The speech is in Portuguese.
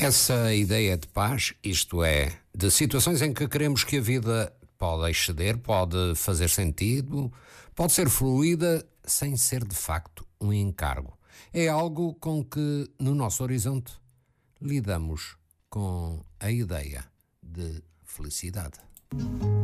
Essa ideia de paz, isto é, de situações em que queremos que a vida pode exceder, pode fazer sentido, pode ser fluida sem ser de facto um encargo. É algo com que, no nosso horizonte, lidamos com a ideia de felicidade.